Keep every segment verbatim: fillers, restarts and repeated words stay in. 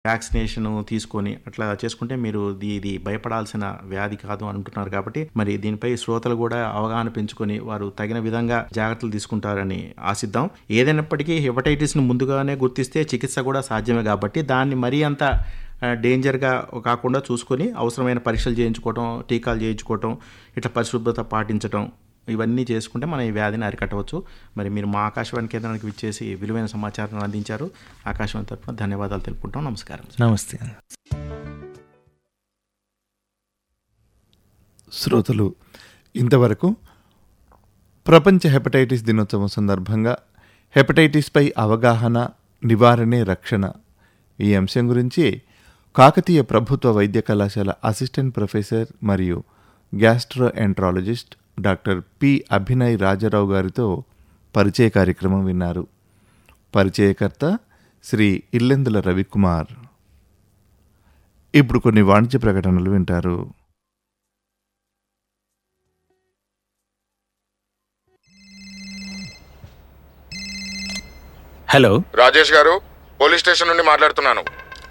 Vaccination తీసుకొని అట్లా చేసుకుంటే మీరు ఇది భయపడాల్సిన వ్యాధి కాదు అంటున్నారు. కాబట్టి మరి దీనిపై శ్రోతలు కూడా అవగాహన పెంచుకొని వారు తగిన విధంగా జాగ్రత్తలు తీసుకుంటారని ఆశిద్దాం. ఏదైనప్పటికీ హెపటైటిస్ను ముందుగానే గుర్తిస్తే చికిత్స కూడా సాధ్యమే. కాబట్టి దాన్ని మరీ అంత డేంజర్గా కాకుండా చూసుకొని అవసరమైన పరీక్షలు చేయించుకోవటం, టీకాలు చేయించుకోవటం, ఇట్లా పరిశుభ్రత పాటించడం, ఇవన్నీ చేసుకుంటే మనం ఈ వ్యాధిని అరికట్టవచ్చు. మరి మీరు మా ఆకాశవాణి కేంద్రానికి విచ్చేసి విలువైన సమాచారాన్ని అందించారు. ఆకాశవాణి తరఫున ధన్యవాదాలు తెలుపుకుంటాం. నమస్కారం. నమస్తే. శ్రోతలు ఇంతవరకు ప్రపంచ హెపటైటిస్ దినోత్సవం సందర్భంగా హెపటైటిస్పై అవగాహన, నివారణే రక్షణ ఈ అంశం గురించి కాకతీయ ప్రభుత్వ వైద్య కళాశాల అసిస్టెంట్ ప్రొఫెసర్ మరియు gastro enterologist doctor P Abhinay Rajarao గారితో పరిచయ కార్యక్రమం విన్నారు. పరిచయకర్త శ్రీ ఇల్లెందుల రవికుమార్. ఇప్పుడు కొన్ని వాణిజ్య ప్రకటనలు వింటారు. హలో, రాజేష్ గారు, పోలీస్ స్టేషన్ నుండి మాట్లాడుతున్నాను.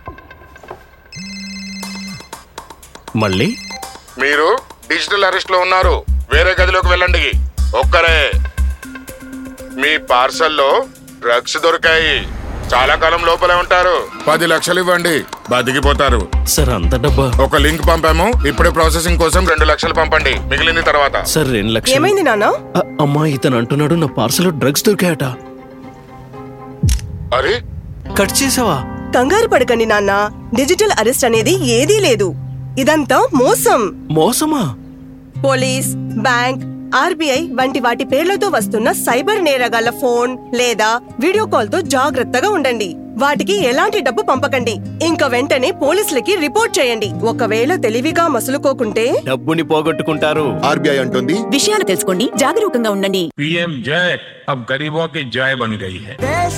మళ్ళీ మీరు డిజిటల్ అరెస్ట్ లో ఉన్నారు. వేరే గదిలోకి వెళ్ళండి. ఒక్కరే. మీ పార్సల్లో డ్రగ్స్ దొరికాయి. చాలా కాలం లోపలే ఉంటారు. పది లక్షలు ఇవ్వండి, బతికిపోతారు. సార్, అంత డబ్బా? ఒక లింక్ పంపాము, ఇప్పుడే ప్రాసెసింగ్ కోసం రెండు లక్షలు పంపండి, మిగిలింది తర్వాత. సార్, రెండు లక్షలు. ఏమైంది నాన్న? అమ్మా, ఇతను అంటున్నాడు నా పార్సల్ డ్రగ్స్ దొరికాయట. అరే, కట్ చేసావా? కంగారు పడకండి నాన్న, డిజిటల్ అరెస్ట్ అనేది ఏదీ లేదు. ఇదంతా మోసం. మోసమా? పోలీస్, బ్యాంక్, ఆర్బీఐ వంటి వాటి పేర్లతో వస్తున్న సైబర్ నేరగాళ్ల ఫోన్ లేదా వీడియో కాల్ తో జాగ్రత్తగా ఉండండి. వాటికి ఎలాంటి డబ్బు పంపకండి. ఇంకా వెంటనే పోలీసులకి రిపోర్ట్ చేయండి. ఒకవేళ తెలివిగా మసులుకోకుంటే డబ్బుని పోగొట్టుకుంటారు. ఆర్బీఐ అంటుంది, విషయాలు తెలుసుకోండి, జాగరూకంగా ఉండండి. पीएम जय अब गरीबों की जय बन गई है.